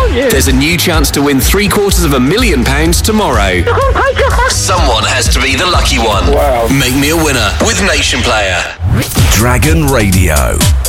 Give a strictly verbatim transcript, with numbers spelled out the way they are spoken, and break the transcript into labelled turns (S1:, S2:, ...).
S1: aren't you?
S2: There's a new chance to win three quarters of a million pounds tomorrow. Someone has to be the lucky one.
S1: Wow.
S2: Make me a winner with Nation Player.
S3: Dragon Radio.